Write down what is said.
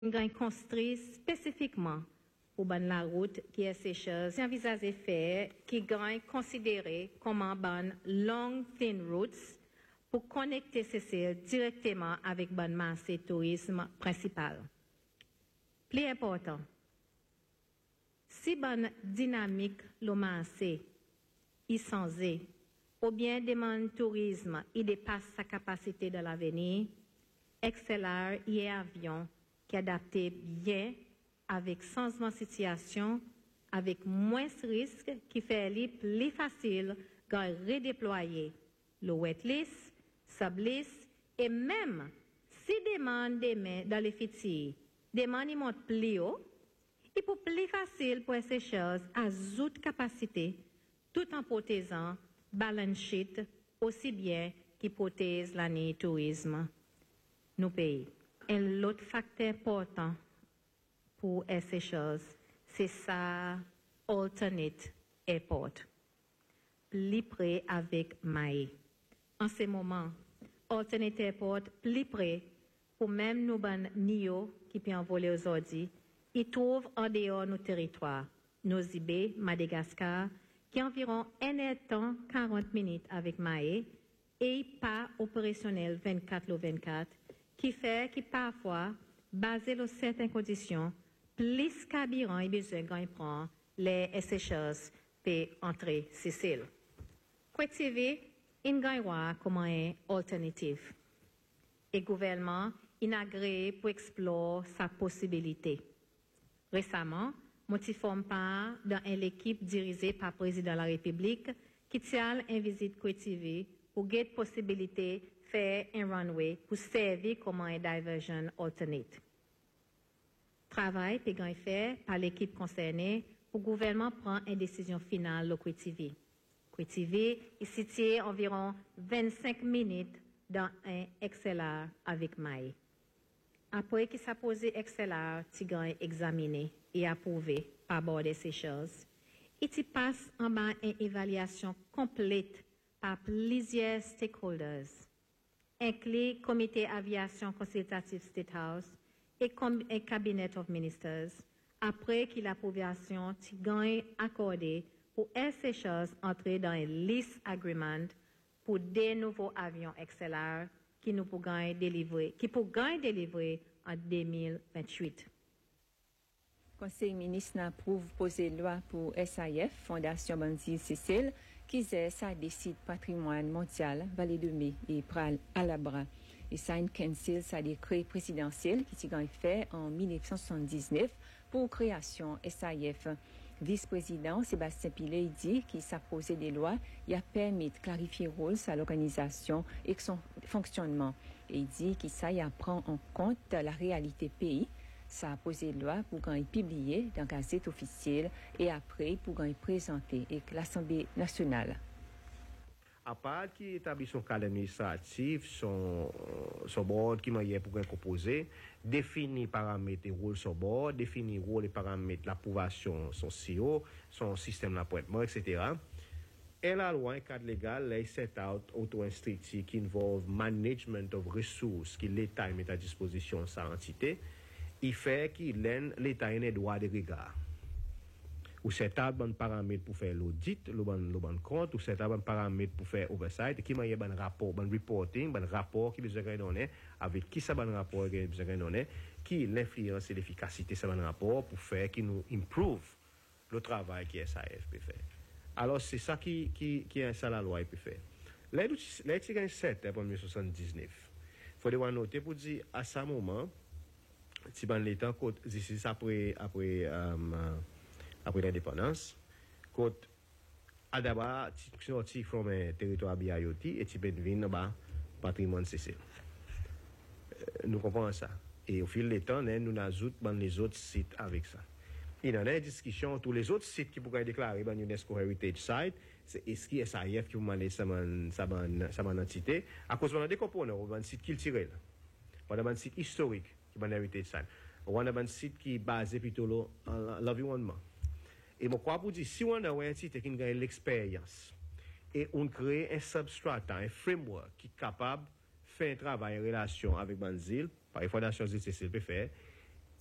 gagne construit spécifiquement pour ban la route qui est sécheuse, envisagé faire qui gagne considéré comme un ban long thin routes pour connecter ces directement avec ban marché tourisme principal. Plus important, si ban dynamique le marché est changé ou bien demande tourisme il dépasse sa capacité de l'avenir, XLR et avion qui adapté bien avec changement de situation, avec moins de risques, qui fait plus facile de redéployer le wetlist, sublist, et même si demande des dans les futurs, demande monte plus haut, il peut plus facile pour ces choses à toute capacité, tout en protégeant balance sheet aussi bien qu'il protège l'année tourisme nos pays. Et l'autre facteur important pour ces choses, c'est ça, alternate airport, plus près avec Maé. En ce moment, alternate airport plus près pour même nous ban NIO qui peut envoler aujourd'hui, ils trouvent en dehors nos territoires, nos IB, Madagascar, qui est environ 1 heure temps, 40 minutes avec Maé et pas opérationnel 24/24, qui fait que parfois, basé sur certaines conditions, plus qu'habirant et besoin de prendre les SHS pour entrer Sicile. TV, il gagnera comme une alternative. Et le gouvernement, il a agréé pour explorer sa possibilité. Récemment, je forme part dans une équipe dirigée par le président de la République qui tient une visite TV pour avoir la possibilité de faire un runway pour servir comme un diversion alternate. Travail est fait par l'équipe concernée pour le gouvernement prendre une décision finale au QTV. QTV est situé environ 25 minutes dans un XLR avec Maï. Après qu'il s'est posé XLR, il a examiné et approuvé par bord de ces choses. Il passe en bas une évaluation complète par plusieurs stakeholders, inclut le Comité Aviation Consultative State House et Cabinet of Ministers, après que l'approbation a accordée pour ces choses entrer dans un lease agreement pour des nouveaux avions XLR qui nous pourront délivrer, en 2028. Conseil ministre approuve poser loi pour SAF, Fondation Banzil Cécile, qui est sa décide patrimoine mondial, Vallée de Mai et Pral Alabra. Et ça une cancel sa décret présidentiel qui s'est fait en 1979 pour création SAF. Vice-président Sébastien Pilet dit qu'il s'est posé des lois, il a permis de clarifier le rôle à l'organisation et son fonctionnement. Et il dit qu'il ça y prend en compte la réalité pays. Ça a posé loi pour qu'on y publié dans la Gazette officielle et après pour qu'on y présenté avec l'Assemblée nationale. À part qui établit son cadre administratif, son board qui m'a pour qu'on composer, définit paramètres et rôles son board, définit rôle et paramètres l'approbation son CEO, son système d'appointement, etc. Et la loi, un cadre légal, les set out auto-instructif qui involve management of resources que l'État met à disposition de sa entité, il fait qu'il ait l'État un droit de regard. Ou c'est un bon paramètre pour faire l'audit, le bon compte, ou c'est un bon paramètre pour faire oversight, qui m'a y a un rapport, un reporting, un rapport qui besoin de donner, avec qui ça bon rapport qui besoin de donner, qui l'influence et l'efficacité ça bon rapport pour faire qui nous improve le travail que SAF peut faire. Alors c'est ça qui est ça la loi peut faire. Là il y a 7 en 1979. Il faut devoir noter pour dire à ce moment, si ben l'état c'est après l'indépendance, quand Adaba sorti from un territoire BIOT et tu peux venir dans patrimoine Cécile. Nous comprenons ça. Et au fil du temps, nous ajoutons les autres sites avec ça. Il y a une discussion, tous les autres sites qui pourraient déclarer dans UNESCO Heritage Site, c'est est-ce qu'il y a SAF qui vous demande sa entité, à cause de des composants, un site culturel, un site historique qui est un Heritage Site, un site qui est basé plutôt l'environnement. Et je crois pour dire, si on a un site qui a l'expérience et on crée un substrata, un framework qui est capable de faire un travail en relation avec Banzil, par les fondations de Cécile peut faire,